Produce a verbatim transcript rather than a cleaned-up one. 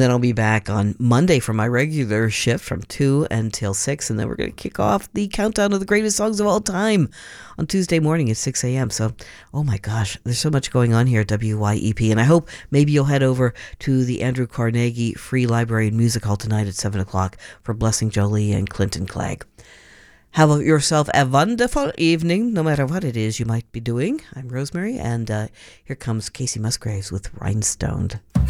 And then I'll be back on Monday for my regular shift from two until six. And then we're going to kick off the countdown of the greatest songs of all time on Tuesday morning at six a.m. So, oh my gosh, there's so much going on here at W Y E P. And I hope maybe you'll head over to the Andrew Carnegie Free Library and Music Hall tonight at seven o'clock for Blessing Jolie and Clinton Clegg. Have yourself a wonderful evening, no matter what it is you might be doing. I'm Rosemary, and uh, here comes Casey Musgraves with Rhinestoned.